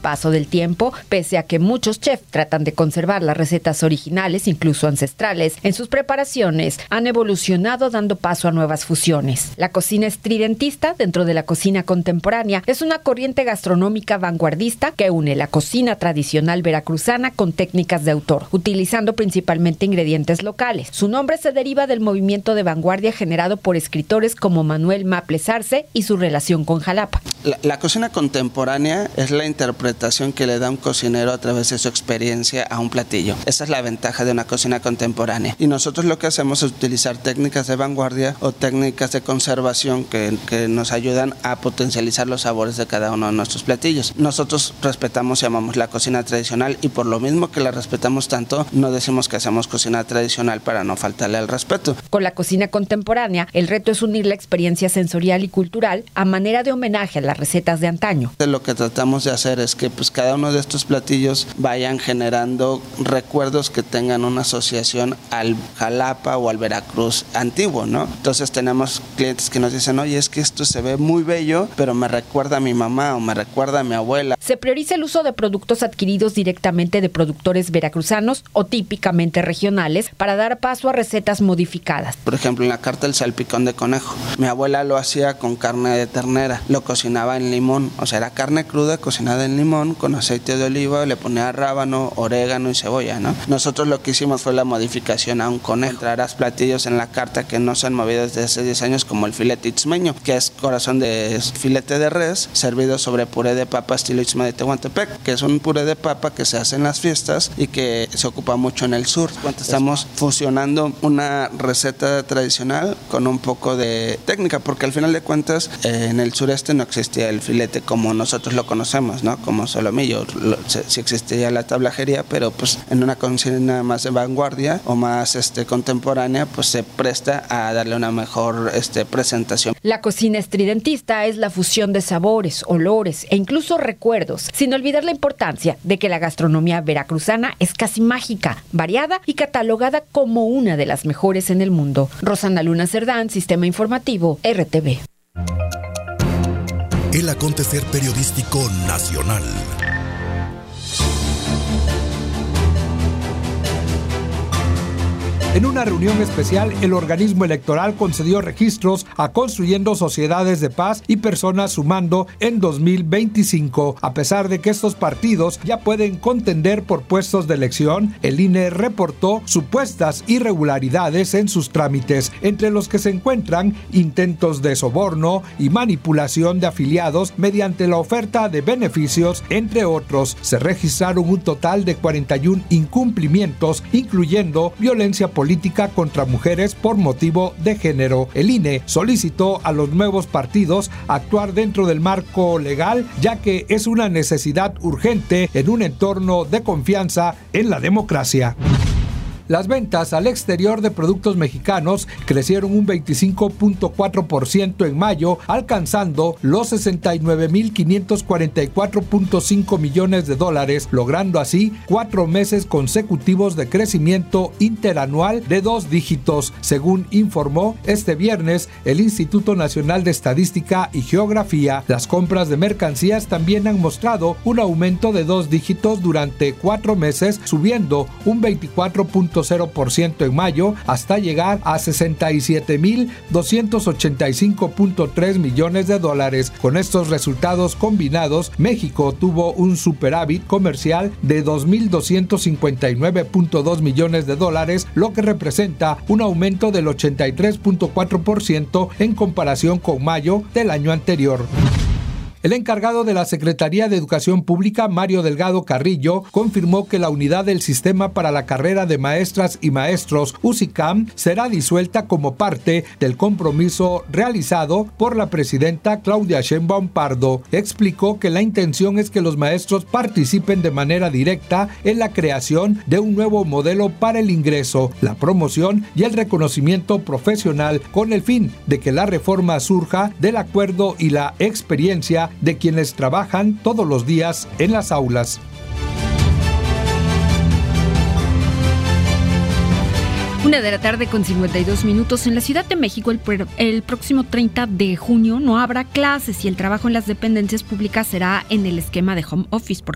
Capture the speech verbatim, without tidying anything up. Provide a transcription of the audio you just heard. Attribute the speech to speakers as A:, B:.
A: paso del tiempo, pese a que muchos chefs tratan de conservar las recetas originales, incluso ancestrales, en sus preparaciones han evolucionado dando paso a nuevas fusiones. La cocina estridentista, dentro de la cocina contemporánea, es una corriente gastronómica vanguardista que une la cocina tradicional veracruzana con técnicas de autor, utilizando principalmente ingredientes locales. Su nombre se deriva del movimiento de vanguardia generado por escritores como Manuel Maples Arce y su relación con Jalapa.
B: La, la cocina contemporánea es la interpretación que le da un cocinero a través de su experiencia a un platillo. Esa es la ventaja de una cocina contemporánea. Y nosotros lo que hacemos es utilizar técnicas de vanguardia o técnicas de conservación que, que nos ayudan a potencializar los sabores de cada uno de nuestros platillos. Nosotros respetamos y amamos la cocina tradicional y por lo mismo que la respetamos tanto, no decimos que hacemos cocina tradicional para no faltarle al respeto.
A: Con la cocina contemporánea, el reto es unir la experiencia sensorial y cultural a manera de homenaje a las recetas de antaño.
B: Lo que tratamos de hacer es que pues, cada uno de estos platillos vayan generando recuerdos que tengan una asociación al Jalapa o al Veracruz antiguo, ¿no? Entonces tenemos clientes que nos dicen, oye, es que esto se ve muy bello, pero me recuerda a mi mamá o me recuerda a mi abuela.
A: Se prioriza el uso de productos adquiridos directamente de productores veracruzanos o típicamente regionales para dar paso a recetas modificadas.
B: Por ejemplo, en la carta el salpicón de conejo. Mi abuela lo hacía con carne de ternera, lo cocinaba en limón, o sea, era carne cruda cocinada en limón con aceite de oliva, le ponía rábano, orégano y cebolla, ¿no? Nosotros lo que hicimos fue la modificación a un conejo. Encontrarás platillos en la carta que no se han movido desde hace diez años como el filete itzmeño, que es corazón de filete de res servido sobre puré de papa estilo Istmo de Tehuantepec, que es un puré de papa que se hace en las fiestas y que se ocupa mucho en el sur. Estamos fusionando una receta tradicional con un poco de técnica, porque al final de cuentas eh, en el sureste no existía el filete como nosotros lo conocemos, ¿no? Como solomillo. Lo, se, sí existía la tablajería, pero pues en una cocina más de vanguardia o más este, contemporánea, pues se presta a darle una mejor este, presentación.
A: La cocina estridentista es la fusión de sabores, olores e incluso recuerdos, sin olvidar la importancia de que la gastronomía veracruzana es casi mágica, variada y catalogada como una de las mejores en el mundo. Rosana Luna Cerdán, Sistema Informativo, R T V.
C: El acontecer periodístico nacional.
D: En una reunión especial, el organismo electoral concedió registros a Construyendo Sociedades de Paz y Personas Sumando en dos mil veinticinco. A pesar de que estos partidos ya pueden contender por puestos de elección, el I N E reportó supuestas irregularidades en sus trámites, entre los que se encuentran intentos de soborno y manipulación de afiliados mediante la oferta de beneficios, entre otros. Se registraron un total de cuarenta y uno incumplimientos, incluyendo violencia política política contra mujeres por motivo de género. El I N E solicitó a los nuevos partidos actuar dentro del marco legal, ya que es una necesidad urgente en un entorno de confianza en la democracia. Las ventas al exterior de productos mexicanos crecieron un veinticinco punto cuatro por ciento en mayo, alcanzando los sesenta y nueve mil quinientos cuarenta y cuatro punto cinco millones de dólares, logrando así cuatro meses consecutivos de crecimiento interanual de dos dígitos, según informó este viernes el Instituto Nacional de Estadística y Geografía. Las compras de mercancías también han mostrado un aumento de dos dígitos durante cuatro meses, subiendo un veinticuatro punto cero por ciento en mayo hasta llegar a sesenta y siete mil doscientos ochenta y cinco punto tres millones de dólares. Con estos resultados combinados, México tuvo un superávit comercial de dos mil doscientos cincuenta y nueve punto dos millones de dólares, lo que representa un aumento del ochenta y tres punto cuatro por ciento en comparación con mayo del año anterior. El encargado de la Secretaría de Educación Pública, Mario Delgado Carrillo, confirmó que la unidad del Sistema para la Carrera de Maestras y Maestros, U S I C A M, será disuelta como parte del compromiso realizado por la presidenta Claudia Sheinbaum Pardo. Explicó que la intención es que los maestros participen de manera directa en la creación de un nuevo modelo para el ingreso, la promoción y el reconocimiento profesional, con el fin de que la reforma surja del acuerdo y la experiencia de quienes trabajan todos los días en las aulas.
E: Una de la tarde con cincuenta y dos minutos. En la Ciudad de México, el, el próximo treinta de junio no habrá clases y el trabajo en las dependencias públicas será en el esquema de home office.